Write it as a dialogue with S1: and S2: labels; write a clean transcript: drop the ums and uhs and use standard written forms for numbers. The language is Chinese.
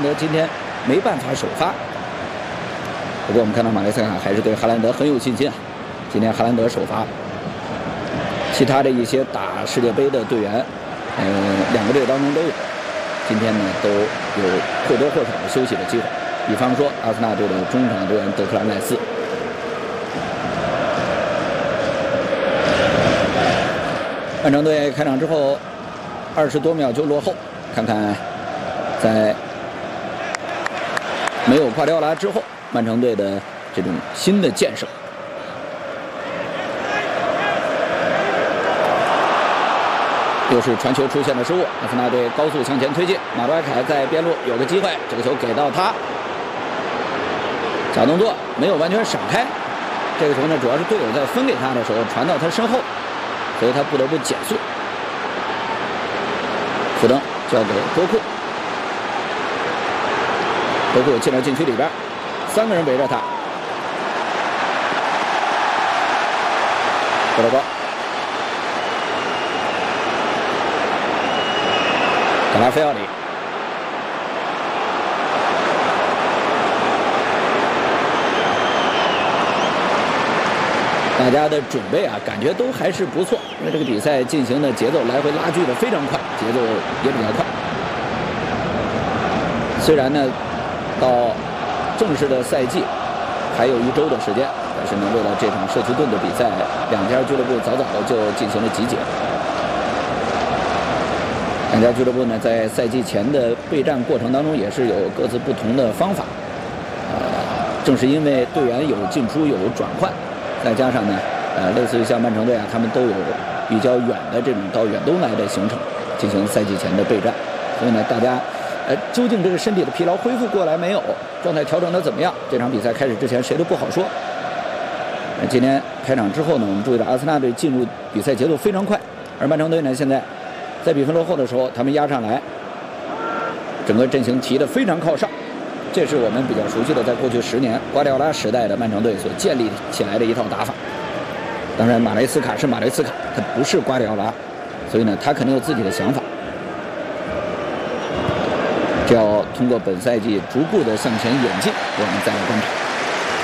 S1: 德今天没办法首发。不过我们看到马雷斯卡还是对哈兰德很有信心啊。今天哈兰德首发，其他的一些打世界杯的队员，2个队当中都有，今天呢都有或多或少的休息的机会。比方说阿森纳队的中场队员德克兰赖斯。曼城队开场之后20多秒就落后，看看在没有瓜迪奥拉之后，曼城队的这种新的建设。又是传球出现了失误，阿森纳队高速向前推进，马多埃凯在边路有个机会，这个球给到他，假动作没有完全闪开，这个球呢主要是队友在分给他的时候传到他身后，所以他不得不减速。福登交给多库，多库进了禁区里边，3个人围着他，德罗高。卡拉菲奥里，大家的准备啊，感觉都还是不错，因为这个比赛进行的节奏来回拉锯的非常快，节奏也比较快。虽然呢，到正式的赛季还有1周的时间，但是呢，为了这场社区盾的比赛，2家俱乐部早早的就进行了集结。2家俱乐部呢，在赛季前的备战过程当中，也是有各自不同的方法。正是因为队员有进出有转换，再加上呢，类似于像曼城队啊，他们都有比较远的这种到远东来的行程，进行赛季前的备战。所以呢，大家究竟这个身体的疲劳恢复过来没有，状态调整的怎么样？这场比赛开始之前谁都不好说。今天开场之后呢，我们注意到阿森纳队进入比赛节奏非常快，而曼城队呢现在在比分落后的时候，他们压上来，整个阵型提得非常靠上，这是我们比较熟悉的，在过去10年瓜迪奥拉时代的曼城队所建立起来的一套打法。当然，马雷斯卡是马雷斯卡，他不是瓜迪奥拉，所以呢，他肯定有自己的想法。这要通过本赛季逐步的向前演进，我们再来观察。